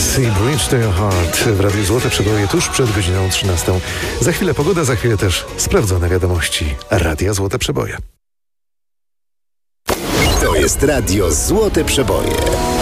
i Bridge to Your Heart w Radiu Złote Przeboje tuż przed godziną 13. Za chwilę pogoda, za chwilę też sprawdzone wiadomości Radia Złote Przeboje. To jest Radio Złote Przeboje.